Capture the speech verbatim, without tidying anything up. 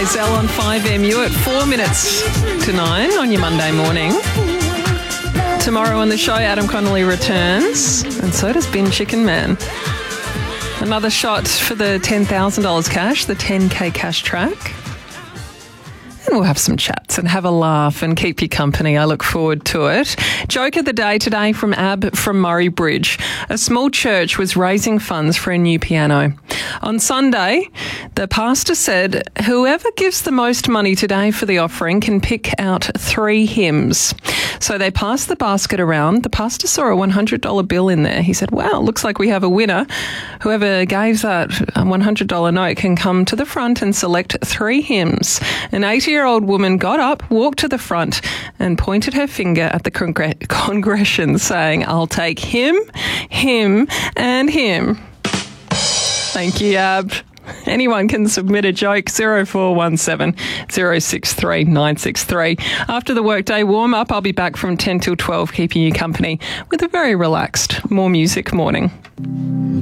Zell on five M U at four minutes to nine on your Monday morning. Tomorrow on the show, Adam Connolly returns, and so does Bin Chicken Man. Another shot for the ten thousand dollars cash, the ten K cash track. And we'll have some chats and have a laugh and keep you company. I look forward to it. Joke of the day today from Ab from Murray Bridge. A small church was raising funds for a new piano. On Sunday, the pastor said, whoever gives the most money today for the offering can pick out three hymns. So they passed the basket around. The pastor saw a one hundred dollars bill in there. He said, wow, looks like we have a winner. Whoever gave that one hundred dollars note can come to the front and select three hymns. An eighty-year-old woman got up, walked to the front and pointed her finger at the congre- congregation saying, I'll take him, him and him. Thank you, Ab. Anyone can submit a joke, zero four one seven, zero six three, nine six three. After the workday warm-up, I'll be back from ten till twelve, keeping you company with a very relaxed, more music morning.